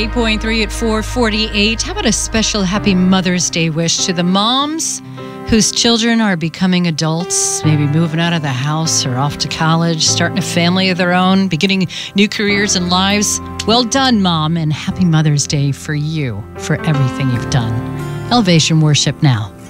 8.3 at 4:48. How about a special happy Mother's Day wish to the moms whose children are becoming adults, maybe moving out of the house or off to college, starting a family of their own, beginning new careers and lives. Well done, Mom, and happy Mother's Day for you, for everything you've done. Elevation Worship now.